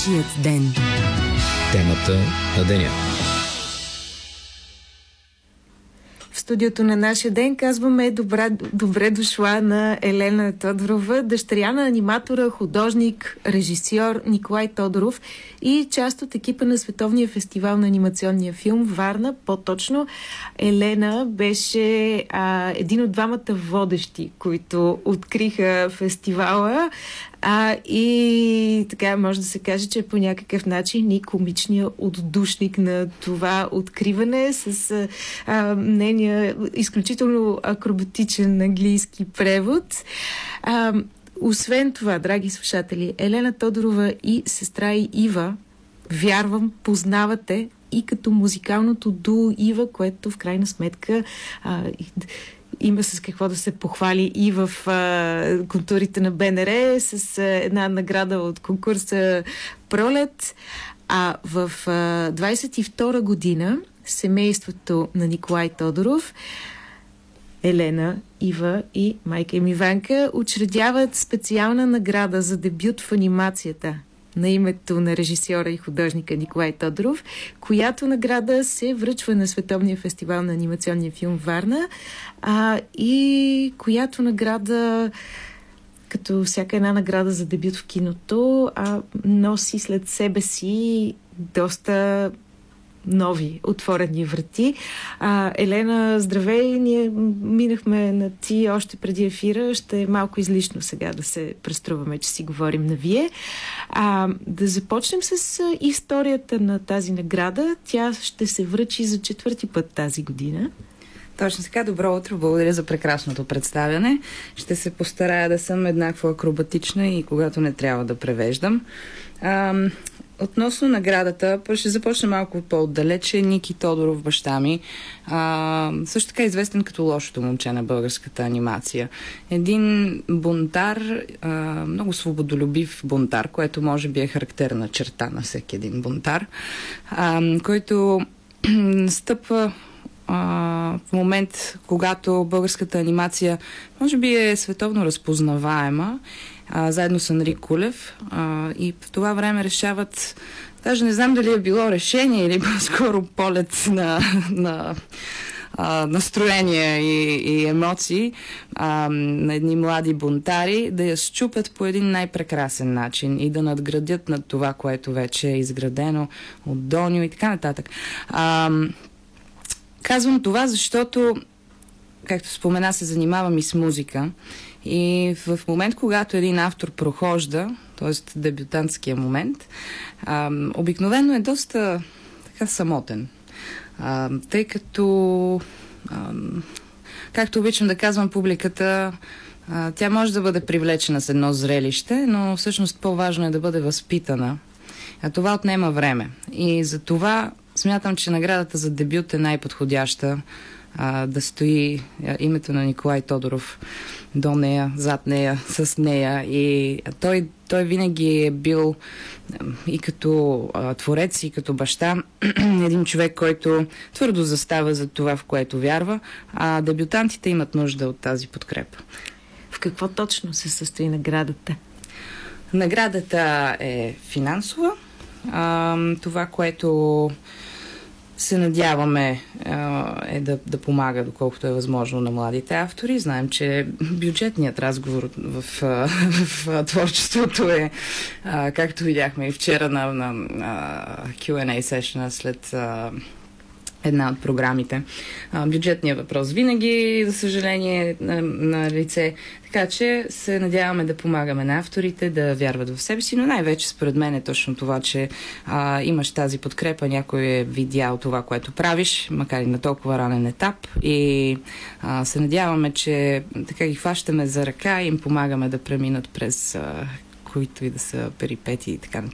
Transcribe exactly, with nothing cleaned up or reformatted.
Нашият ден. Темата на деня. В студиото на Нашия ден казваме добра, добре дошла на Елена Тодорова, дъщеря на аниматора, художник, режисьор Николай Тодоров и част от екипа на Световния фестивал на анимационния филм Варна. По-точно, Елена беше а, един от двамата водещи, които откриха фестивала. А, и така може да се каже, че по някакъв начин и комичният отдушник на това откриване с а, нейния изключително акробатичен английски превод. А, освен това, драги слушатели, Елена Тодорова и сестра й Ива, вярвам, познавате и като музикалното дуо Ива, което в крайна сметка а, има с какво да се похвали и в а, контурите на Б Н Р с а, една награда от конкурса Пролет. А в а, двайсет и втора година семейството на Николай Тодоров, Елена, Ива и майка им Иванка учредяват специална награда за дебют в анимацията на името на режисьора и художника Николай Тодоров, която награда се връчва на Световния фестивал на анимационния филм Варна, а, и която награда, като всяка една награда за дебют в киното, а, носи след себе си доста нови отворени врати. А, Елена, здравей! Ние минахме на ти още преди ефира. Ще е малко излишно сега да се преструваме, че си говорим на вие. А, да започнем с историята на тази награда. Тя ще се връчи за четвърти път тази година. Точно така, добро утро, благодаря за прекрасното представяне. Ще се постарая да съм еднакво акробатична и когато не трябва да превеждам. А, относно наградата, ще започна малко по-отдалече. Ники Тодоров, баща ми, а, също така известен като лошото момче на българската анимация. Един бунтар, а, много свободолюбив бунтар, което може би е характерна черта на всеки един бунтар, а, който стъпва Uh, в момент, когато българската анимация може би е световно разпознаваема, uh, заедно с Анри Кулев, uh, и в това време решават, даже не знам дали е било решение или по-скоро полет на, на uh, настроения и, и емоции uh, на едни млади бунтари да я счупят по един най-прекрасен начин и да надградят над това, което вече е изградено от Доню и така нататък. Uh, Казвам това, защото, както спомена, се занимавам и с музика. И в момент, когато един автор прохожда, т.е. дебютантския момент, а, обикновено е доста така самотен. А, тъй като, а, както обичам да казвам, публиката, а, тя може да бъде привлечена с едно зрелище, но всъщност по-важно е да бъде възпитана. А това отнема време. И за това смятам, че наградата за дебют е най-подходяща, а, да стои а, името на Николай Тодоров до нея, зад нея, с нея. И той, той винаги е бил а, и като а, творец, и като баща един човек, който твърдо застава за това, в което вярва, а дебютантите имат нужда от тази подкрепа. В какво точно се състои наградата? Наградата е финансова. А, това, което се надяваме а, е да, да помага, доколкото е възможно, на младите автори. Знаем, че бюджетният разговор в, в, в творчеството е, а, както видяхме и вчера на, на, на Кю енд Ей сешена след а, една от програмите. А, бюджетният въпрос винаги, за съжаление, на, на лице. Така че се надяваме да помагаме на авторите, да вярват в себе си, но най-вече според мен е точно това, че а, имаш тази подкрепа, някой е видял това, което правиш, макар и на толкова ранен етап, и а, се надяваме, че така ги хващаме за ръка и им помагаме да преминат през а, които и да са перипети и така нататък.